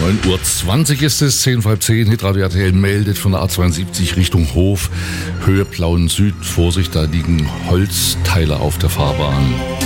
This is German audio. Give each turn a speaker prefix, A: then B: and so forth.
A: 9:20 Uhr ist es, 10 vor halb 10. Hitradio RTL meldet von der A72 Richtung Hof, Höhe Plauen Süd. Vorsicht, da liegen Holzteile auf der Fahrbahn.